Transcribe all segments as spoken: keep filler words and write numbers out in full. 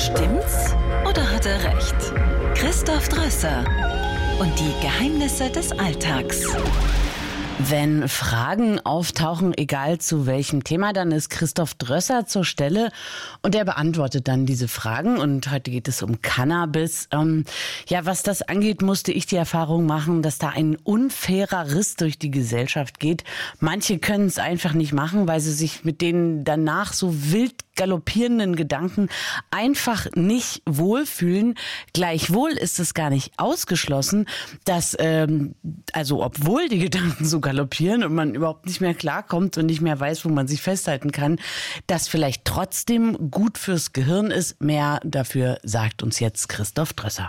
Stimmt's oder hat er recht? Christoph Drösser und die Geheimnisse des Alltags. Wenn Fragen auftauchen, egal zu welchem Thema, dann ist Christoph Drösser zur Stelle und er beantwortet dann diese Fragen. Und heute geht es um Cannabis. Ähm, ja, was das angeht, musste ich die Erfahrung machen, dass da ein unfairer Riss durch die Gesellschaft geht. Manche können es einfach nicht machen, weil sie sich mit den danach so wild galoppierenden Gedanken einfach nicht wohlfühlen. Gleichwohl ist es gar nicht ausgeschlossen, dass, ähm, also obwohl die Gedanken so galoppieren und man überhaupt nicht mehr klarkommt und nicht mehr weiß, wo man sich festhalten kann, das vielleicht trotzdem gut fürs Gehirn ist. Mehr dafür sagt uns jetzt Christoph Drösser.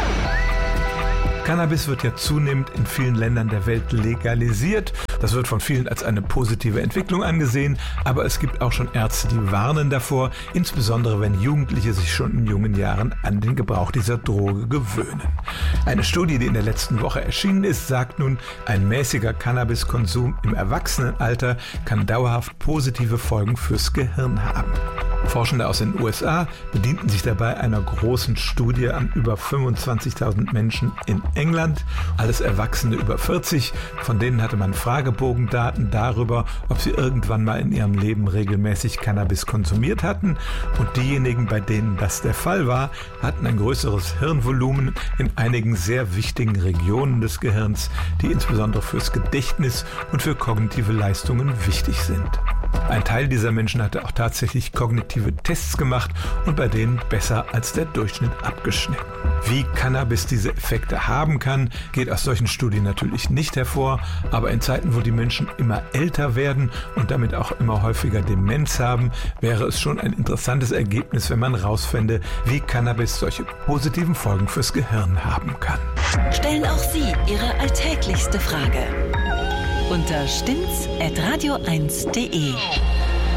Cannabis wird ja zunehmend in vielen Ländern der Welt legalisiert. Das wird von vielen als eine positive Entwicklung angesehen, aber es gibt auch schon Ärzte, die warnen davor, insbesondere wenn Jugendliche sich schon in jungen Jahren an den Gebrauch dieser Droge gewöhnen. Eine Studie, die in der letzten Woche erschienen ist, sagt nun, ein mäßiger Cannabiskonsum im Erwachsenenalter kann dauerhaft positive Folgen fürs Gehirn haben. Forschende aus den U S A bedienten sich dabei einer großen Studie an über fünfundzwanzigtausend Menschen in England, alles Erwachsene über vierzig. Von denen hatte man Fragebogendaten darüber, ob sie irgendwann mal in ihrem Leben regelmäßig Cannabis konsumiert hatten. Und diejenigen, bei denen das der Fall war, hatten ein größeres Hirnvolumen in einigen sehr wichtigen Regionen des Gehirns, die insbesondere fürs Gedächtnis und für kognitive Leistungen wichtig sind. Ein Teil dieser Menschen hatte auch tatsächlich kognitive Tests gemacht und bei denen besser als der Durchschnitt abgeschnitten. Wie Cannabis diese Effekte haben kann, geht aus solchen Studien natürlich nicht hervor, aber in Zeiten, wo die Menschen immer älter werden und damit auch immer häufiger Demenz haben, wäre es schon ein interessantes Ergebnis, wenn man rausfände, wie Cannabis solche positiven Folgen fürs Gehirn haben kann. Stellen auch Sie Ihre alltäglichste Frage unter stimmt's at radio eins punkt de.